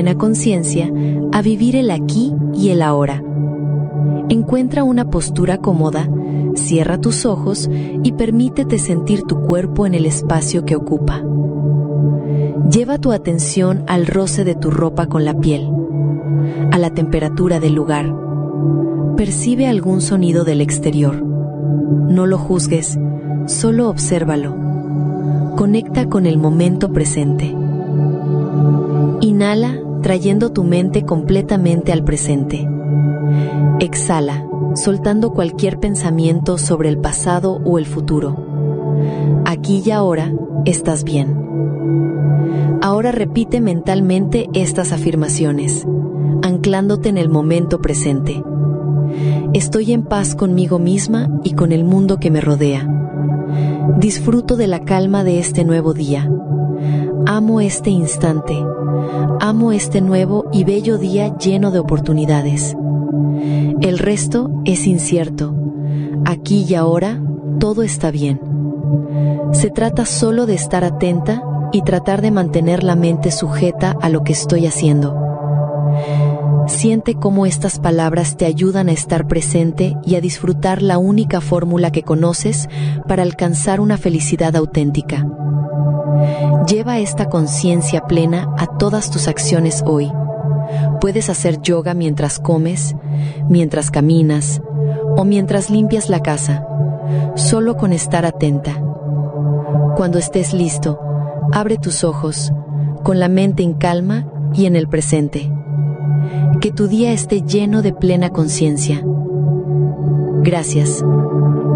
plena conciencia a vivir el aquí y el ahora. Encuentra una postura cómoda, cierra tus ojos y permítete sentir tu cuerpo en el espacio que ocupa. Lleva tu atención al roce de tu ropa con la piel, a la temperatura del lugar. Percibe algún sonido del exterior. No lo juzgues, solo obsérvalo. Conecta con el momento presente. Inhala, trayendo tu mente completamente al presente. Exhala, soltando cualquier pensamiento sobre el pasado o el futuro. Aquí y ahora estás bien. Ahora repite mentalmente estas afirmaciones, anclándote en el momento presente. Estoy en paz conmigo misma y con el mundo que me rodea. Disfruto de la calma de este nuevo día. Amo este instante. Amo este nuevo y bello día lleno de oportunidades. El resto es incierto. Aquí y ahora todo está bien. Se trata solo de estar atenta y tratar de mantener la mente sujeta a lo que estoy haciendo. Siente cómo estas palabras te ayudan a estar presente y a disfrutar la única fórmula que conoces para alcanzar una felicidad auténtica. Lleva esta conciencia plena a todas tus acciones hoy. Puedes hacer yoga mientras comes, mientras caminas o mientras limpias la casa, solo con estar atenta. Cuando estés listo, abre tus ojos, con la mente en calma y en el presente. Que tu día esté lleno de plena conciencia. Gracias.